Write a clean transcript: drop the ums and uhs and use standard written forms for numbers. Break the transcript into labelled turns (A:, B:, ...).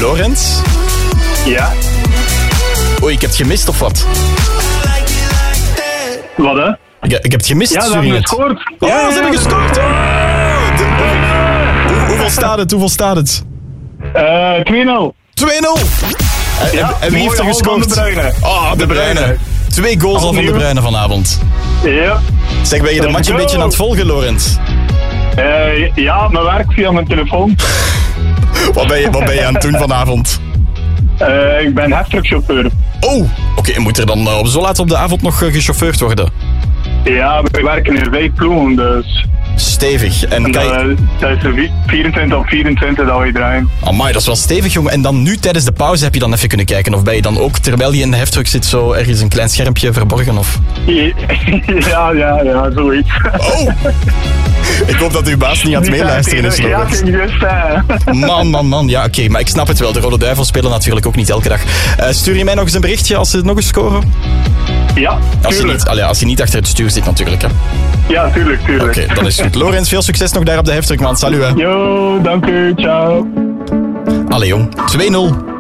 A: Lorenz?
B: Ja.
A: Oei, ik heb het gemist of wat?
B: Wat, hè?
A: Ik heb het gemist,
B: Ja, dat
A: stuur
B: hebben
A: je
B: we
A: het.
B: gescoord.
A: Ja, ze hebben gescoord. Hoeveel staat het?
B: 2-0.
A: 2-0. En wie heeft er
B: mooie goal van
A: gescoord?
B: De Bruyne.
A: De Bruyne. 2 goals al van De
B: Opnieuw.
A: Bruyne vanavond.
B: Ja.
A: Zeg, ben je de match een beetje aan het volgen, Lorenz?
B: Ja, mijn werk via mijn telefoon.
A: Wat ben je aan het doen vanavond?
B: Ik ben heftruckchauffeur.
A: Oh, oké, moet er dan op zo laat op de avond nog gechauffeurd worden?
B: Ja, we werken in 5 ploegen, dus...
A: Stevig. En kan je...
B: Dat is 24 op 24 dat we draaien.
A: Amai, dat is wel stevig, jongen. En dan nu tijdens de pauze heb je dan even kunnen kijken? Of ben je dan ook, terwijl je in de heftruck zit, zo ergens een klein schermpje verborgen? Of?
B: Ja, zoiets.
A: Oh! Ik hoop dat uw baas niet aan het meeluisteren is,
B: Ja,
A: Lorenz.
B: juist.
A: Man. Ja, oké, maar ik snap het wel. De Rode Duivels spelen natuurlijk ook niet elke dag. Stuur je mij nog eens een berichtje als ze nog eens scoren?
B: Ja, tuurlijk.
A: Als je niet achter het stuur zit natuurlijk, hè.
B: Ja, tuurlijk.
A: Oké, dan is het goed. Lorenz, veel succes nog daar op de heftruck, man. Salut, hè.
B: Yo, dank u. Ciao.
A: Allee, jong. 2-0.